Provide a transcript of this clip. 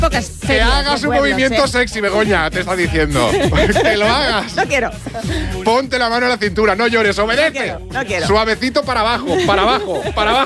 pocas Que ferias hagas de un pueblos, movimiento sexy, Begoña, te está diciendo. Que lo hagas. No quiero. Ponte la mano en la cintura, no llores, obedece. No quiero. Suavecito para abajo, para abajo, para abajo.